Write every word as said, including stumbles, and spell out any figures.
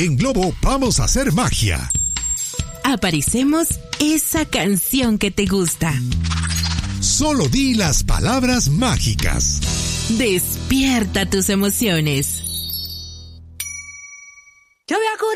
En Globo vamos a hacer magia. Aparecemos esa canción que te gusta. Solo di las palabras mágicas. Despierta tus emociones.